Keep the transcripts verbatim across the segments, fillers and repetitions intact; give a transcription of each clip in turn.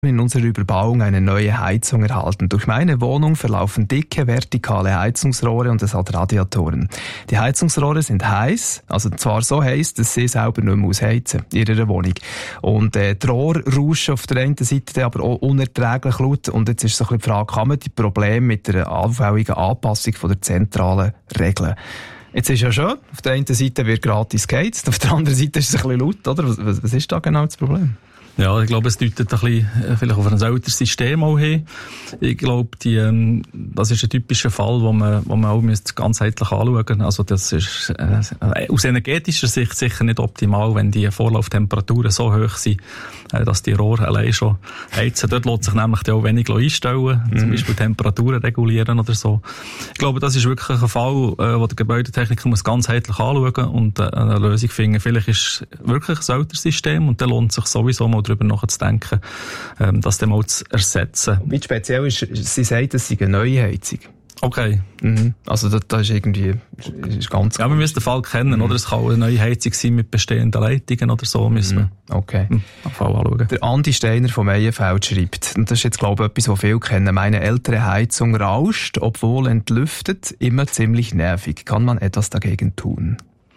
in unserer Überbauung eine neue Heizung erhalten. Durch meine Wohnung verlaufen dicke vertikale Heizungsrohre und es hat Radiatoren. Die Heizungsrohre sind heiß, also zwar so heiß, dass sie selber nicht mehr ausheizen in ihrer Wohnung. Und äh, die Rohre rauschen auf der einen Seite aber auch unerträglich laut. Und jetzt ist so ein bisschen die Frage, kann man die Probleme mit der allfälligen Anpassung von der Zentrale regeln? Jetzt ist ja schön, auf der einen Seite wird gratis geheizt, auf der anderen Seite ist es ein bisschen laut, oder? Was, was ist da genau das Problem? Ja, ich glaube, es deutet ein bisschen, vielleicht auf ein älteres System auch hin. Ich glaube, die, ähm, das ist ein typischer Fall, wo man, wo man auch ganzheitlich anschauen müsste. Also, das ist, äh, aus energetischer Sicht sicher nicht optimal, wenn die Vorlauftemperaturen so hoch sind, äh, dass die Rohre allein schon heizen. Dort lässt sich nämlich auch wenig einstellen, mhm. zum Beispiel Temperaturen regulieren oder so. Ich glaube, das ist wirklich ein Fall, äh, wo der Gebäudetechniker muss ganzheitlich anschauen und äh, eine Lösung finden. Vielleicht ist es wirklich ein älteres System und dann lohnt sich sowieso mal darüber nachzudenken, ähm, das dann mal zu ersetzen. Wie speziell ist, sie sagt, es sei eine neue Heizung. Okay. Mhm. Also das, das ist irgendwie ist ganz Ja, wir müssen den Fall kennen, mhm. oder? Es kann eine neue Heizung sein mit bestehenden Leitungen oder so, müssen mhm. wir okay. den Fall anschauen. Der Andi Steiner vom Meienfeld schreibt, und das ist jetzt, glaube ich, etwas, was viele kennen, meine ältere Heizung rauscht, obwohl entlüftet, immer ziemlich nervig. Kann man etwas dagegen tun?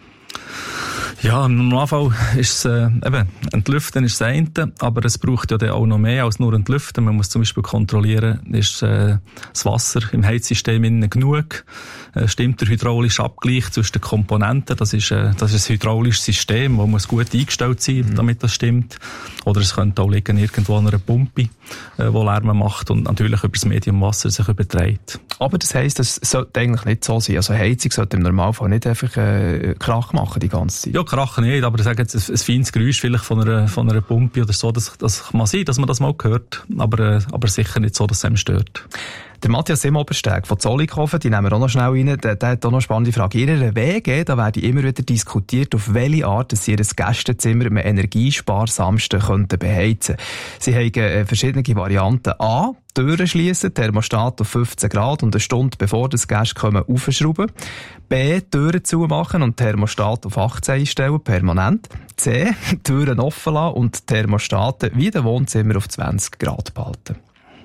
Ja, im Normalfall ist es, äh, eben, entlüften ist das eine, aber es braucht ja dann auch noch mehr als nur entlüften. Man muss zum Beispiel kontrollieren, ist äh, das Wasser im Heizsystem innen genug? Äh, stimmt der hydraulische Abgleich zwischen den Komponenten? Das ist, äh, das ist ein hydraulisches System, das muss gut eingestellt sein, mhm. damit das stimmt. Oder es könnte auch liegen irgendwo an einer Pumpe, äh, die Lärm macht und natürlich über das Medium Wasser sich überträgt. Aber das heisst, das sollte eigentlich nicht so sein. Also Heizung sollte im Normalfall nicht einfach äh, Krach machen die ganze Zeit. Ja, Krach nicht, aber ich sage jetzt, ein, ein feines Geräusch vielleicht von einer, von einer Pumpe oder so, das, das kann sein, dass man das mal hört, aber, äh, aber sicher nicht so, dass es einem stört. Der Matthias Simmobersteg von Zollikofen, die nehmen wir auch noch schnell rein, der, der hat auch noch eine spannende Frage. In ihrer W G, da werde immer wieder diskutiert, auf welche Art dass sie ihr Gästezimmer am energiesparsamsten könnten beheizen. Sie haben äh, verschiedene Varianten. A, Türen schliessen, Thermostat auf fünfzehn Grad und eine Stunde bevor das Gäste kommen, aufschrauben. B, Türen zumachen und Thermostat auf achtzehn einstellen, permanent. C, Türen offen lassen und Thermostate wie das Wohnzimmer auf zwanzig Grad behalten.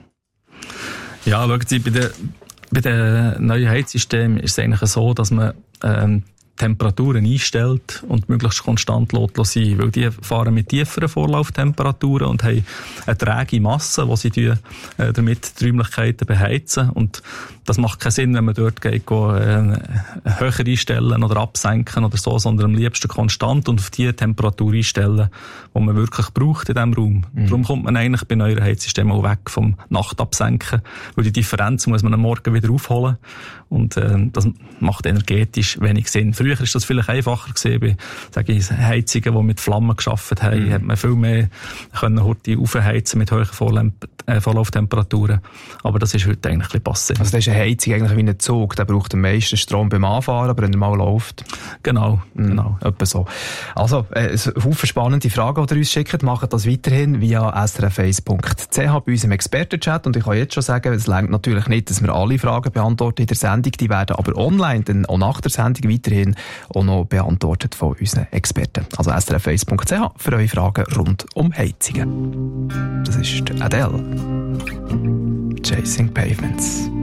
Ja, schauen Sie, bei den, bei den neuen Heizsystemen ist es eigentlich so, dass man ähm, Temperaturen einstellt und möglichst konstant lässt sein, weil die fahren mit tieferen Vorlauftemperaturen und haben eine träge Masse, die sie äh, damit die Räumlichkeiten beheizen. Und das macht keinen Sinn, wenn man dort geht, go, äh, höher einstellen oder absenken oder so, sondern am liebsten konstant und auf die Temperatur einstellen, die man wirklich braucht in diesem Raum. Mhm. Darum kommt man eigentlich bei neuen Heizsystemen auch weg vom Nachtabsenken, weil die Differenz muss man am Morgen wieder aufholen und äh, das macht energetisch wenig Sinn. Früher ist das vielleicht einfacher gewesen, bei sage ich, Heizungen, die mit Flammen gearbeitet haben, mhm. hat man viel mehr können heute aufheizen mit hohen Vorlauf- äh, Vorlauftemperaturen. Aber das ist heute eigentlich ein bisschen passé. Also das ist eine Heizung eigentlich wie ein Zug, der braucht am meisten Strom beim Anfahren, aber wenn er mal läuft. Genau, mhm. genau. Etwa so. Also, äh, Haufen spannende Fragen, die ihr uns schickt, macht das weiterhin via s r f eins punkt c h bei uns im Expertenchat. Und ich kann jetzt schon sagen, es reicht natürlich nicht, dass wir alle Fragen beantworten in der Sendung, die werden aber online dann auch nach der Sendung weiterhin auch noch beantwortet von unseren Experten. Also s r f eins punkt c h für eure Fragen rund um Heizungen. Das ist Adele. Chasing Pavements.